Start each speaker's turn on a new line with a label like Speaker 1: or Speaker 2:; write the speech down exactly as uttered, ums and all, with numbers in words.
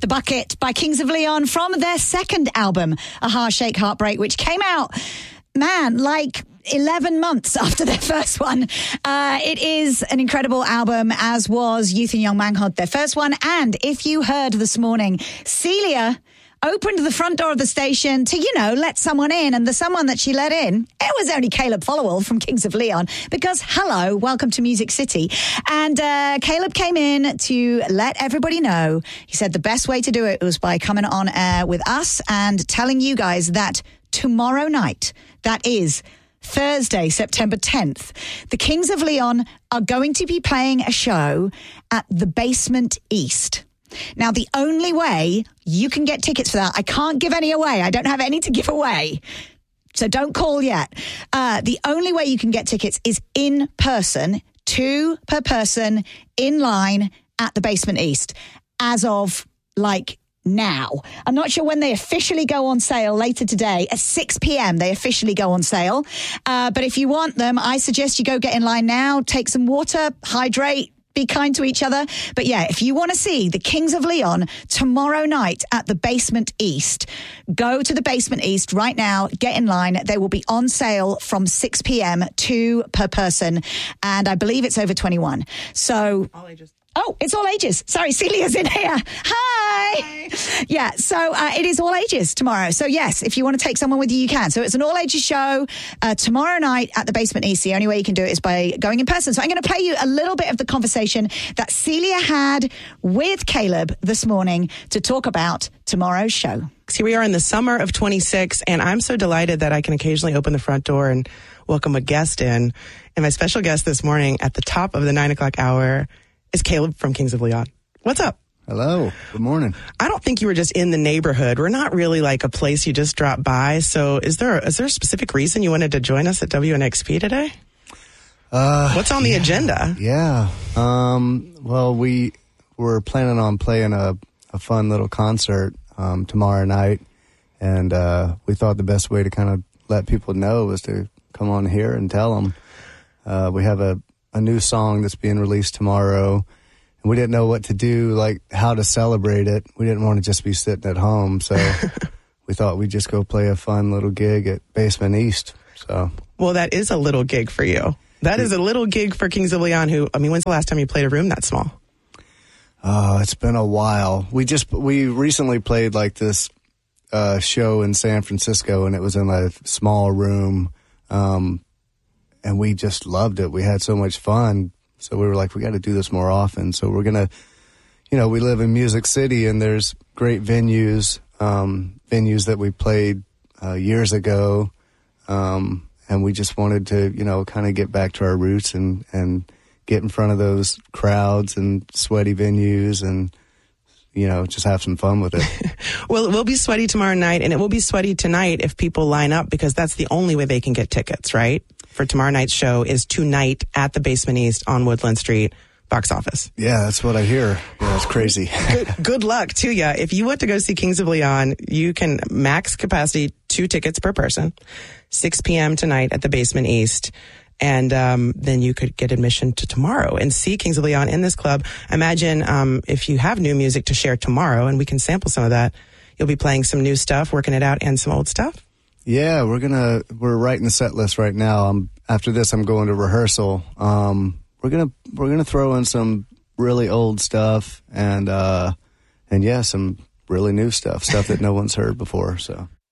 Speaker 1: The Bucket by Kings of Leon from their second album, A Heart Shake Heartbreak, which came out, man, like eleven months after their first one. Uh, it is an incredible album, as was Youth and Young Manhood, their first one. And if you heard this morning, Celia opened the front door of the station to, you know, let someone in. And the someone that she let in, it was only Caleb Followell from Kings of Leon. Because, hello, welcome to Music City. And uh, Caleb came in to let everybody know. He said the best way to do it was by coming on air with us and telling you guys that tomorrow night, that is Thursday, September tenth, the Kings of Leon are going to be playing a show at the Basement East. Now, the only way you can get tickets for that, I can't give any away. I don't have any to give away. So don't call yet. Uh, the only way you can get tickets is in person, two per person, in line at the Basement East, as of like now. I'm not sure when they officially go on sale later today. At six p.m. they officially go on sale. Uh, but if you want them, I suggest you go get in line now, take some water, hydrate, be kind to each other. But yeah, if you want to see the Kings of Leon tomorrow night at the Basement East, go to the Basement East right now, get in line. They will be on sale from six p.m. two per person. And I believe it's over twenty-one. So
Speaker 2: all ages.
Speaker 1: Oh, it's all ages. Sorry, Celia's in here. Hi. Hi. Yeah, so uh, it is all ages tomorrow. So yes, if you want to take someone with you, you can. So it's an all ages show uh, tomorrow night at the Basement East. The only way you can do it is by going in person. So I'm going to play you a little bit of the conversation that Celia had with Caleb this morning to talk about tomorrow's show.
Speaker 2: Here we are in the summer of twenty-six, and I'm so delighted that I can occasionally open the front door and welcome a guest in. And my special guest this morning at the top of the nine o'clock hour is Caleb from Kings of Leon. What's up?
Speaker 3: Hello. Good morning.
Speaker 2: I don't think you were just in the neighborhood. We're not really like a place you just drop by. So is there is there a specific reason you wanted to join us at W N X P today?
Speaker 3: Uh,
Speaker 2: What's on the
Speaker 3: yeah,
Speaker 2: agenda?
Speaker 3: Yeah. Um, well, we were planning on playing a, a fun little concert um, tomorrow night. And uh, we thought the best way to kind of let people know was to come on here and tell them. Uh, we have a a new song that's being released tomorrow, and we didn't know what to do, like how to celebrate it. We didn't want to just be sitting at home, so we thought we'd just go play a fun little gig at Basement East. So,
Speaker 2: well, that is a little gig for you. That is a little gig for Kings of Leon. Who, I mean, when's the last time you played a room that small?
Speaker 3: Oh, it's been a while. We just we recently played like this uh, show in San Francisco, and it was in a small room. Um, And we just loved it. We had so much fun. So we were like, we got to do this more often. So we're going to, you know, we live in Music City, and there's great venues, um, venues that we played uh, years ago. Um, and we just wanted to, you know, kind of get back to our roots and, and get in front of those crowds and sweaty venues and, you know, just have some fun with it.
Speaker 2: Well, it will be sweaty tomorrow night, and it will be sweaty tonight if people line up, because that's the only way they can get tickets, right? For tomorrow night's show is tonight at the Basement East on Woodland Street, box office.
Speaker 3: Yeah, that's what I hear. Yeah, it's crazy.
Speaker 2: good, good luck to you. If you want to go see Kings of Leon, you can max capacity two tickets per person, six p.m. tonight at the Basement East. And um, then you could get admission to tomorrow and see Kings of Leon in this club. Imagine um, if you have new music to share tomorrow, and we can sample some of that. You'll be playing some new stuff, working it out, and some old stuff.
Speaker 3: Yeah, we're gonna we're writing the set list right now. Um, after this, I'm going to rehearsal. Um, we're gonna we're gonna throw in some really old stuff and uh, and yeah, some really new stuff, stuff that no one's heard before. So.